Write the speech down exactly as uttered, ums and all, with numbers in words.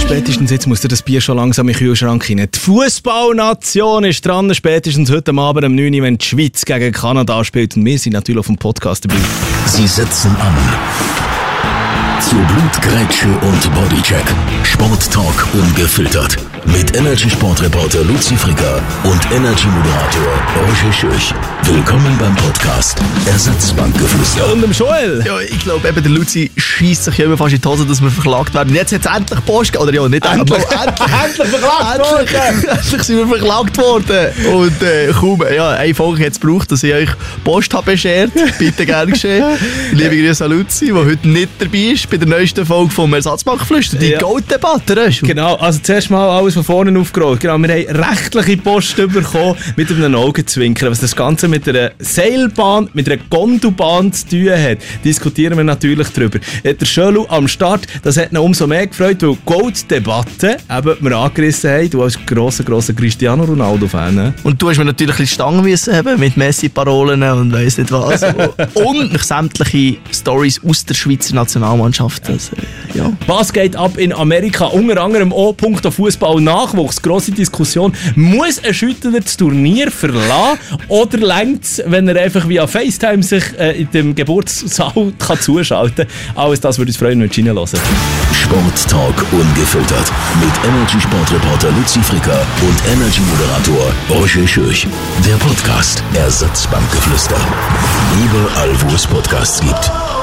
Spätestens jetzt muss das Bier schon langsam in den Kühlschrank rein. Die Fußballnation ist dran, spätestens heute Abend um neun Uhr, wenn die Schweiz gegen Kanada spielt. Und wir sind natürlich auf dem Podcast dabei. Sie setzen an. Zu Blutgrätsche und Bodycheck. Sporttalk ungefiltert. Mit Energy-Sportreporter Luzi Fricker und Energy-Moderator Roger Schürch. Willkommen beim Podcast Ersatzbankgeflüster. Und dem Joel. Ja, ich glaube, eben der Luzi scheisst sich ja immer fast in die Hose, dass wir verklagt werden. Jetzt hat es endlich Post gegeben. Oder ja, nicht endlich. Endlich, endlich verklagt worden. Endlich sind wir verklagt worden. Und äh, kaum, ja, eine Folge hat es gebraucht, dass ich euch Post habe beschert. Bitte gerne geschehen. Liebe Grüße an Luzi, der heute nicht dabei ist bei der neuesten Folge vom Ersatzbankgeflüster. Die Ja. Gold-Debatte. Genau, also zuerst mal alles von vorne aufgerollt. Genau, wir haben rechtliche Post bekommen mit einem Augenzwinkern. Was das Ganze mit einer Seilbahn, mit einer Gondelbahn zu tun hat, diskutieren wir natürlich drüber. Der Schölu am Start, das hat ihn umso mehr gefreut, weil die Gold-Debatte eben wir angerissen haben. Du als grosser, grosser Cristiano Ronaldo-Fan. Ne? Und du hast mir natürlich ein bisschen Stangen müssen haben mit Messi-Parolen und weiss nicht was. Und noch sämtliche Stories aus der Schweizer Nationalmannschaft. Also, ja. Was geht ab in Amerika? Unter anderem auch Punkt auf Fußball Nachwuchs. Grosse Diskussion. Muss ein Schüttler das Turnier verlassen oder reicht es, wenn er einfach via FaceTime sich äh, in dem Geburtssaal kann zuschalten kann? Alles das würde uns freuen, wenn wir reinhören. Sporttalk ungefiltert. Mit Energy-Sportreporter Luzi Fricker und Energy-Moderator Roger Schürch. Der Podcast Ersatzbankgeflüster. Überall, wo es Podcasts gibt.